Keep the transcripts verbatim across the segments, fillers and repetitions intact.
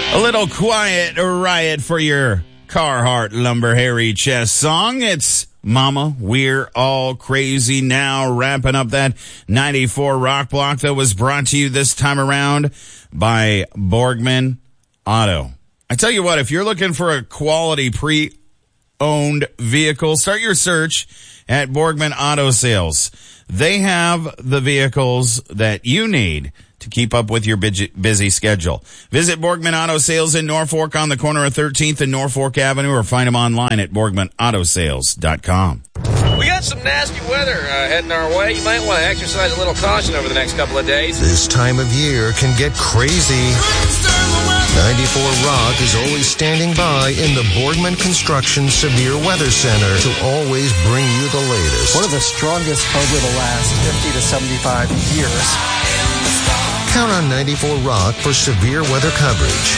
A little quiet riot for your Carhartt Lumber Hairy Chest song. It's Mama, We're All Crazy Now, wrapping up that ninety-four Rock Block that was brought to you this time around by Borgman Auto. I tell you what, if you're looking for a quality pre-owned vehicle, start your search at Borgman Auto Sales. They have the vehicles that you need to keep up with your busy schedule. Visit Borgman Auto Sales in Norfolk on the corner of thirteenth and Norfolk Avenue, or find them online at borgman auto sales dot com. We got some nasty weather uh, heading our way. You might want to exercise a little caution over the next couple of days. This time of year can get crazy. ninety-four Rock is always standing by in the Borgman Construction Severe Weather Center to always bring you the latest. One of the strongest over the last fifty to seventy-five years. Count on ninety-four Rock for severe weather coverage.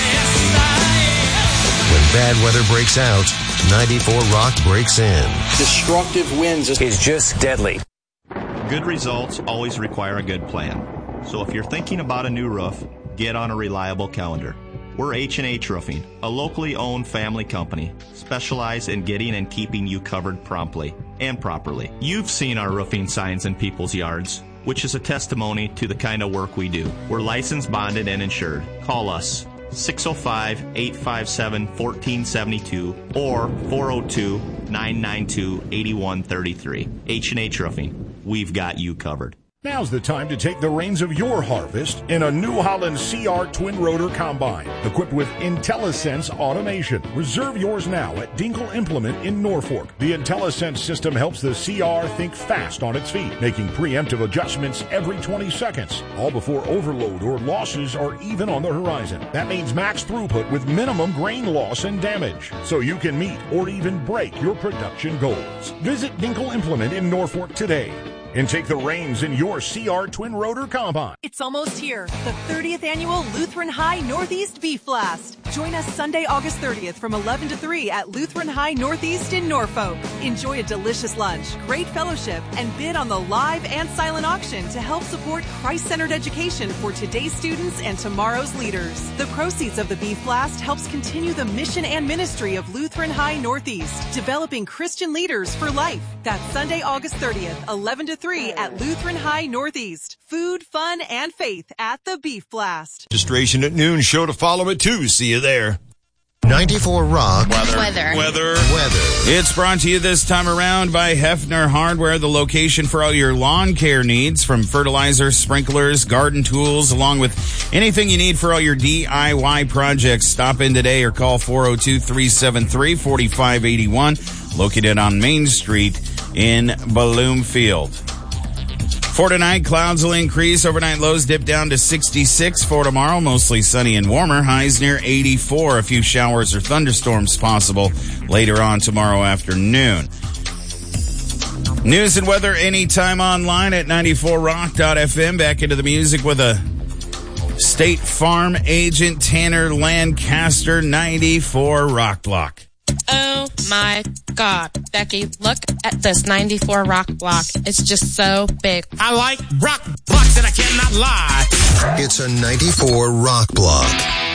When bad weather breaks out, ninety-four Rock breaks in. Destructive winds is just deadly. Good results always require a good plan. So if you're thinking about a new roof, get on a reliable calendar. We're H and H Roofing, a locally owned family company, specialized in getting and keeping you covered promptly and properly. You've seen our roofing signs in people's yards, which is a testimony to the kind of work we do. We're licensed, bonded, and insured. Call us six oh five, eight five seven, one four seven two or four oh two, nine nine two, eight one three three. H and H Roofing. We've got you covered. Now's the time to take the reins of your harvest in a New Holland C R Twin Rotor Combine, equipped with IntelliSense automation. Reserve yours now at Dinkle Implement in Norfolk. The IntelliSense system helps the C R think fast on its feet, making preemptive adjustments every twenty seconds, all before overload or losses are even on the horizon. That means max throughput with minimum grain loss and damage, so you can meet or even break your production goals. Visit Dinkle Implement in Norfolk today and take the reins in your C R Twin Rotor Combine. It's almost here, the thirtieth Annual Lutheran High Northeast Beef Blast. Join us Sunday, August thirtieth from eleven to three at Lutheran High Northeast in Norfolk. Enjoy a delicious lunch, great fellowship, and bid on the live and silent auction to help support Christ-centered education for today's students and tomorrow's leaders. The proceeds of the Beef Blast helps continue the mission and ministry of Lutheran High Northeast, developing Christian leaders for life. That's Sunday, August thirtieth, eleven to three at Lutheran High Northeast. Food, fun, and faith at the Beef Blast. Registration at noon. Show to follow it too. See you there. ninety-four Rock. Weather. Weather. Weather. Weather. It's brought to you this time around by Hefner Hardware, the location for all your lawn care needs, from fertilizer, sprinklers, garden tools, along with anything you need for all your D I Y projects. Stop in today or call four oh two, three seven three, four five eight one, located on Main Street in Bloomfield. For tonight, clouds will increase. Overnight lows dip down to sixty-six. For tomorrow, mostly sunny and warmer. Highs near eighty-four. A few showers or thunderstorms possible later on tomorrow afternoon. News and weather anytime online at ninety-four rock dot f m. Back into the music with a State Farm agent, Tanner Lancaster, ninety-four Rock Block. Oh my God, Becky, look at this ninety-four Rock Block. It's just so big. I like rock blocks and I cannot lie. It's a ninety-four Rock Block.